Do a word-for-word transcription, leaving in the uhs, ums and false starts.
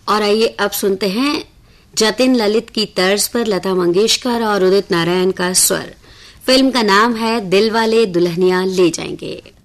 और आइए अब सुनते हैं जतिन ललित की तर्ज पर लता मंगेशकर और उदित नारायण का स्वर। फिल्म का नाम है दिलवाले दुल्हनिया ले जाएंगे।